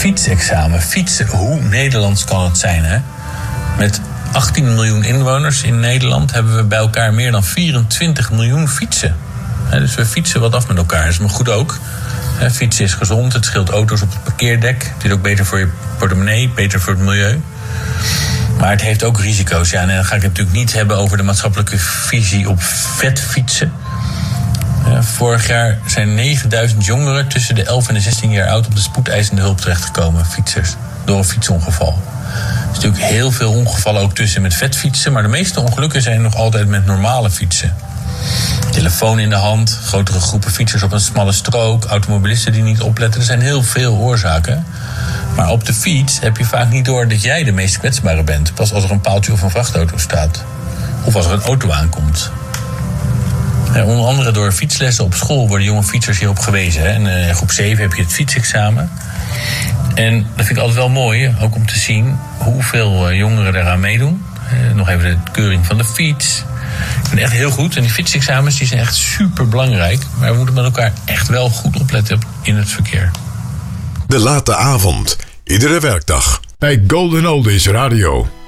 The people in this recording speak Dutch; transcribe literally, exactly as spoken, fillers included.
fietsexamen. Fietsen, hoe Nederlands kan het zijn, hè? Met achttien miljoen inwoners in Nederland hebben we bij elkaar meer dan vierentwintig miljoen fietsen. He, dus we fietsen wat af met elkaar. Dat is maar goed ook. He, fietsen is gezond, het scheelt auto's op het parkeerdek. Het is ook beter voor je portemonnee, beter voor het milieu. Maar het heeft ook risico's. Ja, en dan ga ik het natuurlijk niet hebben over de maatschappelijke visie op vetfietsen. Ja, vorig jaar zijn negenduizend jongeren tussen de elf en de zestien jaar oud op de spoedeisende hulp terechtgekomen, fietsers, door een fietsongeval. Er is natuurlijk heel veel ongevallen ook tussen met vetfietsen, maar de meeste ongelukken zijn nog altijd met normale fietsen. Telefoon in de hand, grotere groepen fietsers op een smalle strook, automobilisten die niet opletten. Er zijn heel veel oorzaken. Maar op de fiets heb je vaak niet door dat jij de meest kwetsbare bent. Pas als er een paaltje of een vrachtauto staat. Of als er een auto aankomt. Ja, onder andere door fietslessen op school worden jonge fietsers hierop gewezen. Hè. En in groep zeven heb je het fietsexamen. En dat vind ik altijd wel mooi, ook om te zien hoeveel jongeren daaraan meedoen. Eh, nog even de keuring van de fiets. Ik vind het echt heel goed. En die fietsexamens die zijn echt super belangrijk. Maar we moeten met elkaar echt wel goed opletten in het verkeer. De late avond. Iedere werkdag. Bij Golden Oldies Radio.